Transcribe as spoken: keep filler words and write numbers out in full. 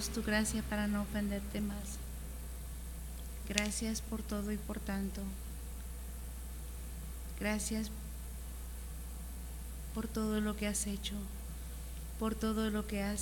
pedimos tu gracia para no ofenderte más. Gracias por todo y por tanto. Gracias por todo lo que has hecho, por todo lo que has